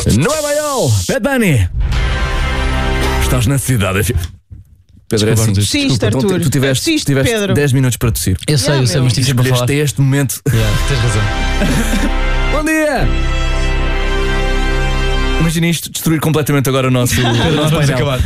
Não é Baiol, Bad Bunny. Estás na cidade. Pedro, é assim. Tossiste, Arthur. Tu tiveste 10 minutos para tossir. Eu sei, mas tive sempre a falar. Este momento. Tens razão. Bom dia! Imagina isto, destruir completamente agora o nosso painel.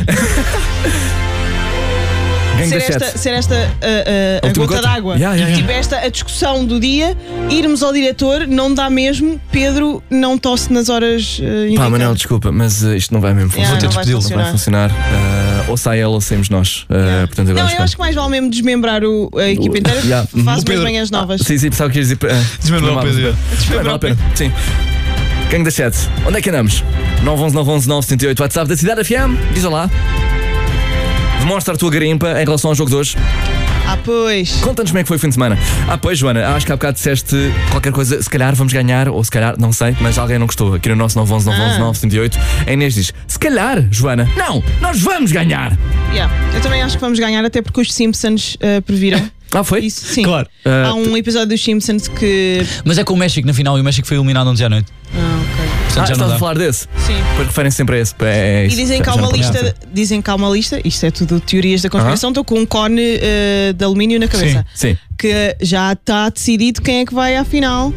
Ser esta a gota d'água. Tipo, esta a discussão do dia, irmos ao diretor, não dá mesmo. Pedro não tosse nas horas Pá, Manel, desculpa, mas isto não vai mesmo funcionar. Vou ter de despedi-lo. Não vai funcionar. Ou sai ela ou saímos nós. Portanto, agora não, eu acho que mais vale mesmo desmembrar a equipa inteira. Faz umas manhãs novas. Sim, pensava que ias dizer. Desmembrar o Pedro. Vale a pena. Sim. Gangue da chat, onde é que andamos? 911-911-978, WhatsApp da Cidade FM. Diz olá. Demonstra a tua garimpa em relação ao jogo de hoje. Pois. Conta-nos como é que foi o fim de semana. Pois, Joana, acho que há bocado disseste qualquer coisa, se calhar vamos ganhar, ou se calhar, não sei, mas alguém não gostou. Aqui no nosso 911-911-978, a Inês diz, se calhar, Joana, não, nós vamos ganhar. Eu também acho que vamos ganhar, até porque os Simpsons previram. Foi? Isso, sim. Claro. Há um episódio dos Simpsons que... Mas é com o México na final, e o México foi eliminado ontem à noite. Ok. Portanto, estás a falar desse? Sim. Pois referem sempre a esse. E dizem que há uma lista, isto é tudo teorias da conspiração, estou com um cone de alumínio na cabeça. Sim. Que já está decidido quem é que vai à final.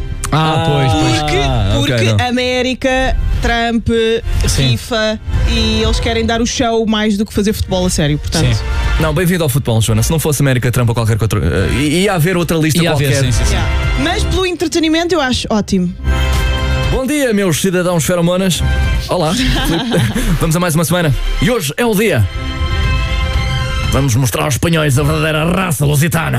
Porque América, Trump, FIFA, e eles querem dar o show mais do que fazer futebol a sério, portanto. Sim. Não, bem-vindo ao futebol, Joana. Se não fosse América, Trump ou qualquer outro, ia haver outra lista qualquer. Sim. Mas pelo entretenimento eu acho ótimo. Bom dia, meus cidadãos feromonas. Olá, vamos a mais uma semana. E hoje é o dia. Vamos mostrar aos espanhóis a verdadeira raça lusitana.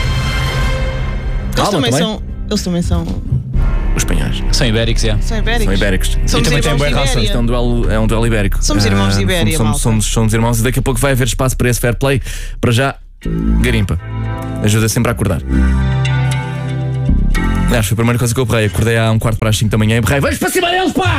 Eles também são os espanhóis. São ibéricos, São ibéricos. Somos também irmãos de raça. Ibéria. Isto é um duelo ibérico. Somos irmãos de Ibéria, somos irmãos, e daqui a pouco vai haver espaço para esse fair play. Para já, garimpa. Ajuda sempre a acordar. Acho que foi a primeira coisa que eu berrei. Acordei há 4:45 da manhã e berrei, vamos para cima deles, pá!